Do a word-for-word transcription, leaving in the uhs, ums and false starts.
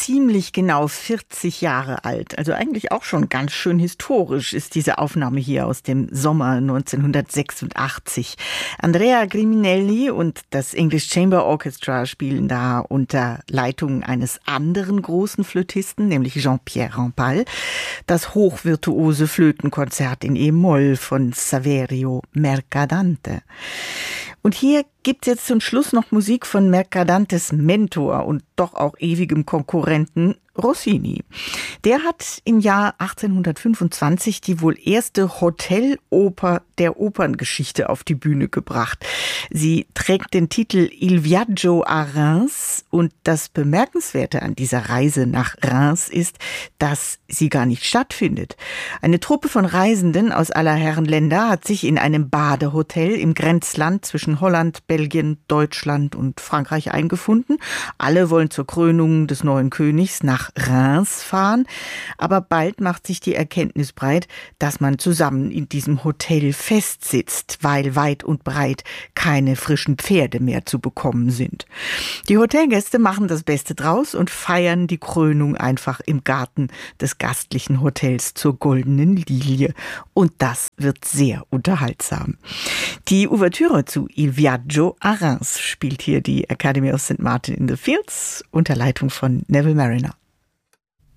ziemlich genau vierzig Jahre alt. Also eigentlich auch schon ganz schön historisch ist diese Aufnahme hier aus dem Sommer neunzehnhundertsechsundachtzig. Andrea Griminelli und das English Chamber Orchestra spielen da unter Leitung eines anderen großen Flötisten, nämlich Jean-Pierre Rampal, das hochvirtuose Flötenkonzert in E-Moll von Saverio Mercadante. Und hier gibt es jetzt zum Schluss noch Musik von Mercadantes Mentor und doch auch ewigem Konkurrenten Rossini. Der hat im Jahr achtzehnhundertfünfundzwanzig die wohl erste Hoteloper der Operngeschichte auf die Bühne gebracht. Sie trägt den Titel Il Viaggio a Reims und das Bemerkenswerte an dieser Reise nach Reims ist, dass sie gar nicht stattfindet. Eine Truppe von Reisenden aus aller Herren Länder hat sich in einem Badehotel im Grenzland zwischen Holland, Belgien, Deutschland und Frankreich eingefunden. Alle wollen zur Krönung des neuen Königs nach Reims fahren, aber bald macht sich die Erkenntnis breit, dass man zusammen in diesem Hotel festsitzt, weil weit und breit keine frischen Pferde mehr zu bekommen sind. Die Hotelgäste machen das Beste draus und feiern die Krönung einfach im Garten des gastlichen Hotels zur Goldenen Lilie. Und das wird sehr unterhaltsam. Die Ouvertüre zu Il Viaggio a Reims spielt hier die Academy of Saint Martin in the Fields unter Leitung von Neville Marriner.